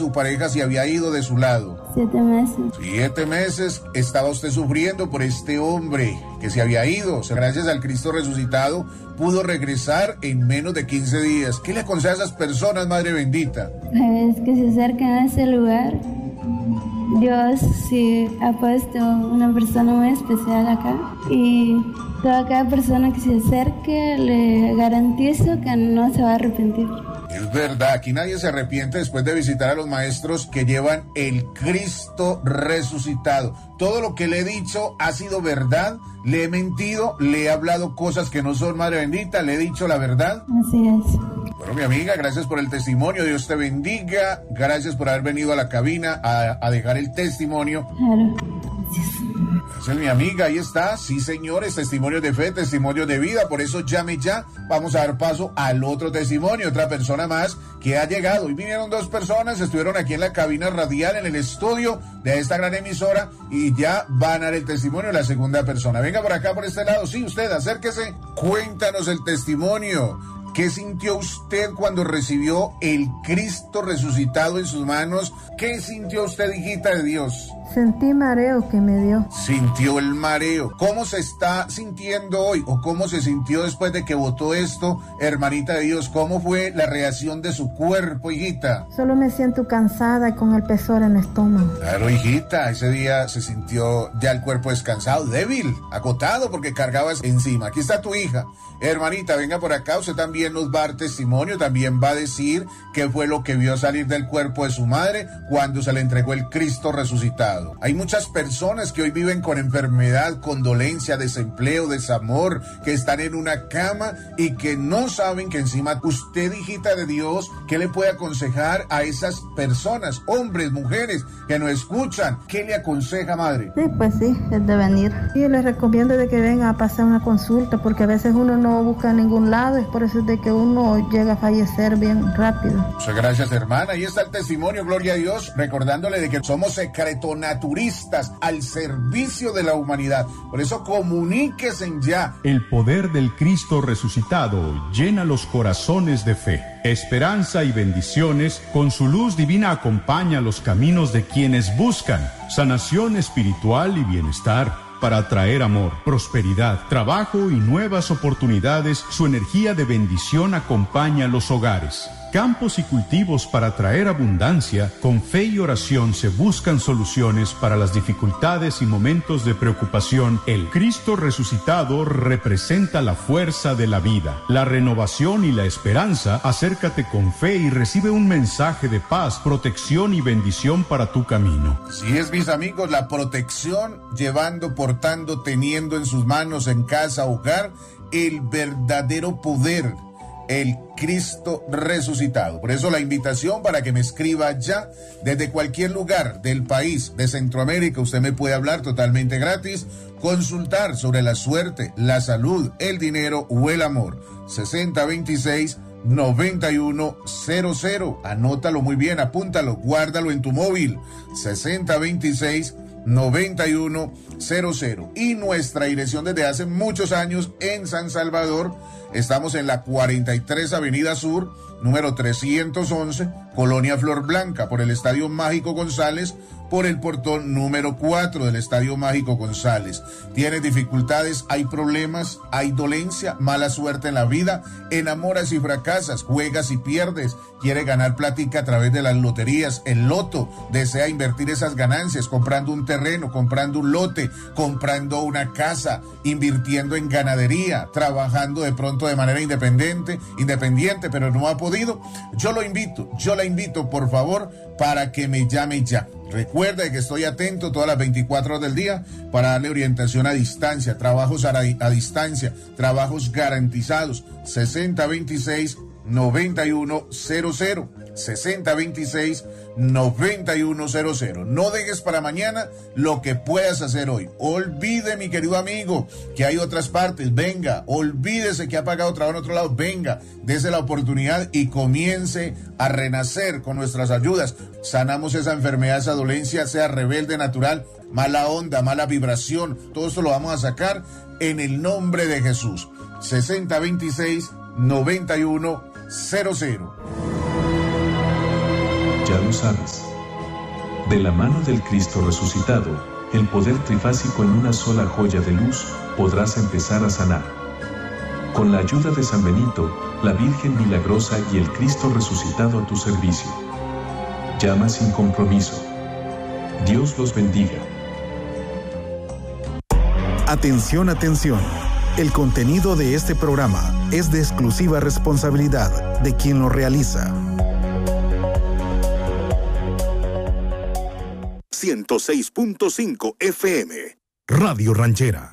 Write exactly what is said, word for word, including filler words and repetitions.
su pareja se había ido de su lado. Siete meses. Siete meses estaba usted sufriendo por este hombre que se había ido. O sea, gracias al Cristo resucitado pudo regresar en menos de quince días. ¿Qué le aconseja a esas personas, Madre bendita? Es que se acerquen a ese lugar. Dios sí ha puesto una persona muy especial acá y toda cada persona que se acerque le garantizo que no se va a arrepentir. Es verdad, aquí nadie se arrepiente después de visitar a los maestros que llevan el Cristo resucitado. Todo lo que le he dicho ha sido verdad, le he mentido, le he hablado cosas que no son, Madre bendita, le he dicho la verdad. Así es. Bueno, mi amiga, gracias por el testimonio, Dios te bendiga, gracias por haber venido a la cabina a, a dejar el testimonio. Claro, gracias. Gracias, mi amiga, ahí está, sí señores, testimonios de fe, testimonios de vida, por eso llame ya, vamos a dar paso al otro testimonio, otra persona más que ha llegado. Hoy vinieron dos personas, estuvieron aquí en la cabina radial, en el estudio de esta gran emisora, y ya van a dar el testimonio de la segunda persona. Venga por acá, por este lado, sí, usted, acérquese, cuéntanos el testimonio. ¿Qué sintió usted cuando recibió el Cristo resucitado en sus manos? ¿Qué sintió usted, hijita de Dios? Sentí mareo que me dio. Sintió el mareo. ¿Cómo se está sintiendo hoy? ¿O cómo se sintió después de que votó esto, hermanita de Dios? ¿Cómo fue la reacción de su cuerpo, hijita? Solo me siento cansada y con el pesor en el estómago. Claro, hijita, ese día se sintió ya el cuerpo descansado, débil, agotado porque cargabas encima. Aquí está tu hija. Hermanita, venga por acá, usted también nos va a dar testimonio, también va a decir qué fue lo que vio salir del cuerpo de su madre cuando se le entregó el Cristo resucitado. Hay muchas personas que hoy viven con enfermedad, con dolencia, desempleo, desamor, que están en una cama y que no saben que encima usted, hijita de Dios, ¿qué le puede aconsejar a esas personas, hombres, mujeres, que nos escuchan? ¿Qué le aconseja, madre? Sí, pues sí, es de venir. Y les recomiendo de que vengan a pasar una consulta, porque a veces uno no busca en ningún lado, es por eso de que uno llega a fallecer bien rápido. Muchas gracias, hermana. Ahí está el testimonio, gloria a Dios, recordándole de que somos secretonaturistas al servicio de la humanidad. Por eso comuníquese ya. El poder del Cristo resucitado llena los corazones de fe, esperanza y bendiciones. Con su luz divina acompaña los caminos de quienes buscan sanación espiritual y bienestar. Para traer amor, prosperidad, trabajo y nuevas oportunidades, su energía de bendición acompaña los hogares. Campos y cultivos para traer abundancia, con fe y oración se buscan soluciones para las dificultades y momentos de preocupación. El Cristo resucitado representa la fuerza de la vida, la renovación y la esperanza. Acércate con fe y recibe un mensaje de paz, protección y bendición para tu camino. Si es, mis amigos, la protección, llevando, portando, teniendo en sus manos, en casa, hogar, el verdadero poder, el Cristo resucitado. Por eso la invitación para que me escriba ya desde cualquier lugar del país, de Centroamérica. Usted me puede hablar totalmente gratis, consultar sobre la suerte, la salud, el dinero o el amor. sesenta veintiséis noventa y uno cero cero. Anótalo muy bien, apúntalo, guárdalo en tu móvil. sesenta veintiséis noventa y uno cero cero. Y nuestra dirección desde hace muchos años en San Salvador. Estamos en la cuarenta y tres Avenida Sur, número trescientos once, Colonia Flor Blanca, por el Estadio Mágico González, por el portón número cuatro del Estadio Mágico González. ¿Tienes dificultades? ¿Hay problemas? ¿Hay dolencia? ¿Mala suerte en la vida? ¿Enamoras y fracasas? ¿Juegas y pierdes? ¿Quiere ganar plática a través de las loterías? ¿El loto? ¿Desea invertir esas ganancias comprando un terreno, comprando un lote, comprando una casa, invirtiendo en ganadería, trabajando de pronto de manera independiente, independiente, pero no ha podido? Yo lo invito, yo la invito, por favor, para que me llame ya. Recuerda que estoy atento todas las veinticuatro horas del día para darle orientación a distancia, trabajos a, a distancia, trabajos garantizados. sesenta veintiséis noventa y uno cero cero. sesenta veintiséis noventa y uno cero cero. No dejes para mañana lo que puedas hacer hoy. Olvide, mi querido amigo, que hay otras partes. Venga, olvídese que ha pagado trabajo en otro lado. Venga, dése la oportunidad y comience a renacer con nuestras ayudas. Sanamos esa enfermedad, esa dolencia, sea rebelde natural, mala onda, mala vibración. Todo esto lo vamos a sacar en el nombre de Jesús. sesenta veintiséis noventa y uno cero cero. ya lo sabes. De la mano del Cristo resucitado, el poder trifásico en una sola joya de luz, podrás empezar a sanar. Con la ayuda de San Benito, la Virgen Milagrosa y el Cristo resucitado a tu servicio. Llama sin compromiso. Dios los bendiga. Atención, atención. El contenido de este programa es de exclusiva responsabilidad de quien lo realiza. ciento seis punto cinco F M, Radio Ranchera.